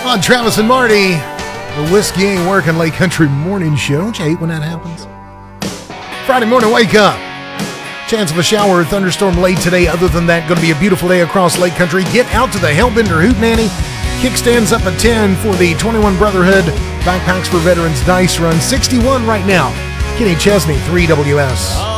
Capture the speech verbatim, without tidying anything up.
On Travis and Marty, the Whiskey Ain't Working Lake Country Morning Show. Don't you hate when that happens? Friday morning, wake up. Chance of a shower or thunderstorm late today. Other than that, going to be a beautiful day across Lake Country. Get out to the Hellbender Hootenanny. Kickstands up at ten for the twenty-one Brotherhood Backpacks for Veterans Dice Run. sixty-one right now. Kenny Chesney, three W S.